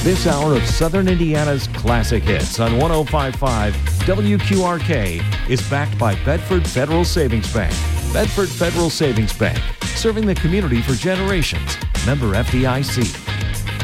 This hour of Southern Indiana's classic hits on 105.5 WQRK is backed by Bedford Federal Savings Bank. Bedford Federal Savings Bank, serving the community for generations. Member FDIC.